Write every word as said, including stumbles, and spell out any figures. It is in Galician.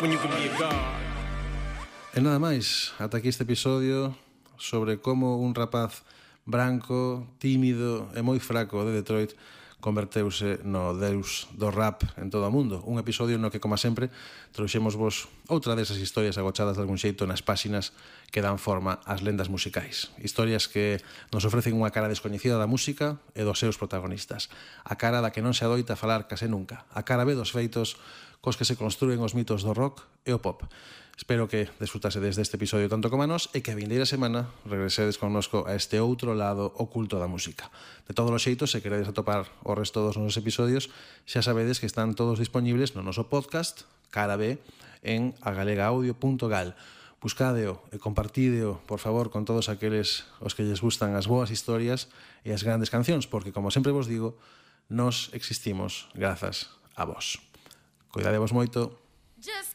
when you can be a god. E nada máis, ata aquí este episodio sobre como un rapaz branco, tímido e moi fraco de Detroit converteuse no deus do rap en todo o mundo. Un episodio no que, como sempre, trouxemos vos outra desas historias agochadas de algún xeito nas páxinas que dan forma ás lendas musicais. Historias que nos ofrecen unha cara descoñecida da música e dos seus protagonistas. A cara da que non se adoita falar case nunca. A cara B dos feitos cos que se construen os mitos do rock e o pop. Espero que desfrutase desde este episodio tanto como a nós e que a vindeira semana regresedes connosco a este outro lado oculto da música. De todos os xeitos, se queredes atopar o resto dos nosos episodios, xa sabedes que están todos disponibles no noso podcast, Cara B, en agalega audio punto gal. Buscádeo e compartídeo, por favor, con todos aqueles os que lles gustan as boas historias e as grandes cancións, porque, como sempre vos digo, nos existimos grazas a vos. Coidadevos moito.